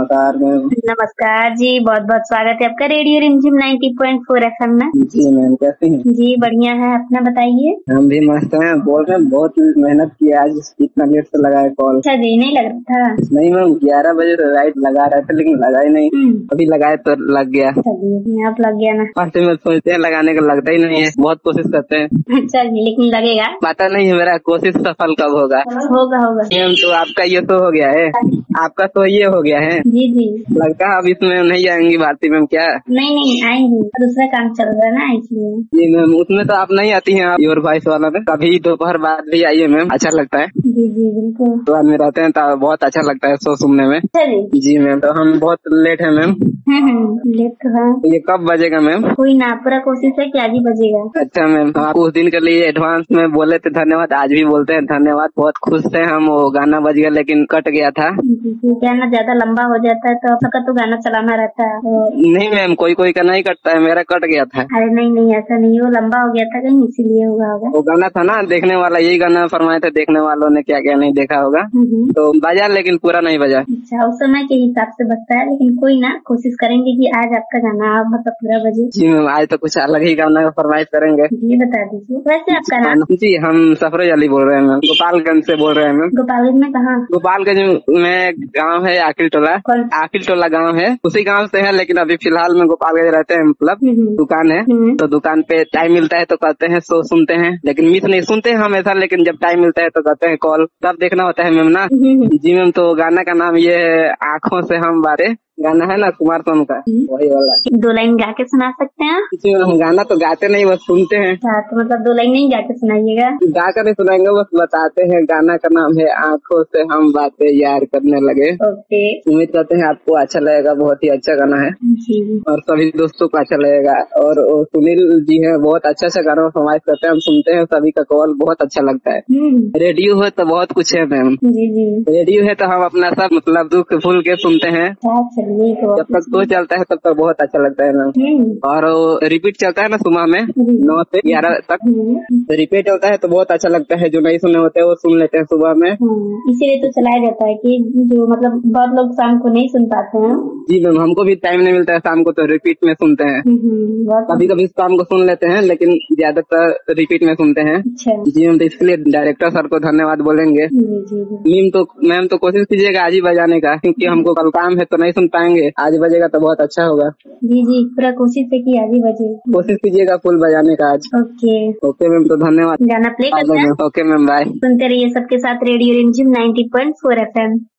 नमस्कार मैम। नमस्कार जी, बहुत बहुत स्वागत है आपका रेडियो रिमझिम 90.4 FM में। जी मैम, कैसे हैं? जी बढ़िया है, अपना बताइए। हम भी मस्त हैं। बोल रहे हैं बहुत मेहनत की, आज इतना लेट से लगाए कॉल। अच्छा जी, नहीं लग रहा था? नहीं मैम, 11 बजे राइट लगा रहे थे लेकिन लगा ही नहीं। अभी लगाए तो लग गया। चलिए, आप लग गया ना। फर्स्ट में सोचते हैं लगाने का, लगता ही नहीं है। बहुत कोशिश करते हैं। अच्छा जी, लेकिन लगेगा। पता नहीं है मेरा कोशिश सफल कब होगा। होगा होगा। मैम तो आपका ये तो हो गया है, आपका तो ये हो गया है। जी जी। लगता है अब इसमें नहीं आएंगी भारती मैम क्या? नहीं आएंगी, दूसरा काम चल रहा है ना इसलिए। जी मैम, उसमें तो आप नहीं आती हैं, आप योर वॉइस वाला में कभी दोपहर बाद भी आइए मैम, अच्छा लगता है। जी जी बिल्कुल। तो में रहते हैं तो बहुत अच्छा लगता है शो सुनने में। अच्छा जी। जी मैम, तो हम बहुत लेट है मैम। लेट तो है। ये कब बजेगा मैम? कोई ना, पूरा कोशिश है कि आज ही बजेगा। अच्छा मैम, आप उस दिन के लिए एडवांस में बोले थे धन्यवाद, आज भी बोलते हैं धन्यवाद। बहुत खुश थे हम, वो गाना बज गया लेकिन कट गया था। क्या ना, ज्यादा लंबा हो जाता है तो आपका तो गाना चलाना रहता है। नहीं मैम, कोई कोई का नहीं कटता है, मेरा कट गया था। अरे नहीं ऐसा नहीं, वो लंबा हो गया था कहीं, इसीलिए होगा। वो गाना था ना देखने वाला, यही गाना फरमाए थे देखने वालों ने, क्या क्या नहीं देखा होगा। तो बजा लेकिन पूरा नहीं बजा। अच्छा, उस समय के हिसाब से बजता है, लेकिन कोई ना, कोशिश करेंगे कि आज आपका गाना मतलब पूरा बजे। जी मैम, आज तो कुछ अलग ही गाना का फरमाइश करेंगे। जी बता दीजिए। वैसे आपका नाम? जी हम सफरोज अली बोल रहे हैं मैम, गोपालगंज से बोल रहे हैं मैम। गोपालगंज में कहाँ? गोपालगंज में गांव है आकिल टोला। आकिल टोला गांव है, उसी गांव से है, लेकिन अभी फिलहाल में गोपालगंज रहते हैं। मतलब दुकान है, तो दुकान पे टाइम मिलता है तो कहते हैं शो सुनते हैं, लेकिन मिस नहीं सुनते हैं हमेशा, लेकिन जब टाइम मिलता है तो कहते हैं कॉल, तब देखना होता है मैम ना। जी मैम, तो गाना का नाम ये है आँखों से हम बातें, गाना है ना कुमार सोनू का, वही वाला। 2 लाइन गा के सुना सकते हैं? जी मैम, गाना तो गाते नहीं, बस सुनते हैं। तो मतलब 2 लाइन नहीं गा के सुनाइएगा? गा कर नहीं सुनाएंगे, बस बताते हैं। गाना का नाम है आँखों से हम बातें यार करने लगे। ओके। उम्मीद करते हैं आपको अच्छा लगेगा, बहुत ही अच्छा गाना है और सभी दोस्तों को अच्छा लगेगा। और सुनील जी है, बहुत अच्छा गाना फरमाइश करते हैं, हम सुनते हैं, सभी का कॉल बहुत अच्छा लगता है। रेडियो है तो बहुत कुछ है मैम। जी जी। रेडियो है तो हम अपना सब मतलब दुख भूल के सुनते हैं। जब तक तो चलता है तब तक बहुत अच्छा लगता है मैम। और रिपीट चलता है ना सुबह में 9 से 11 तक, तो रिपीट चलता है तो बहुत अच्छा लगता है। जो नहीं सुने होते हैं वो सुन लेते हैं सुबह में। इसीलिए तो चलाया जाता है कि जो मतलब बहुत लोग शाम को नहीं सुन पाते हैं। जी मैम, हमको भी टाइम नहीं मिलता है शाम को, तो रिपीट में सुनते हैं। कभी कभी शाम को सुन लेते हैं, लेकिन ज्यादातर रिपीट में सुनते हैं। जी मैम, तो इसके लिए डायरेक्टर सर को धन्यवाद बोलेंगे। मैम तो कोशिश कीजिएगा आज ही बजाने का, क्योंकि हमको कल काम है तो नहीं सुन पाएंगे। आज बजेगा तो बहुत अच्छा होगा। जी पूरा कोशिश है कि आज ही बजे। कोशिश कीजिएगा फुल बजाने का आज। ओके मैम, तो धन्यवाद। गाना प्ले करते हैं। Okay ma'am, bye. सुनते रहिए सबके साथ रेडियो रिमझिम 90.4 FM।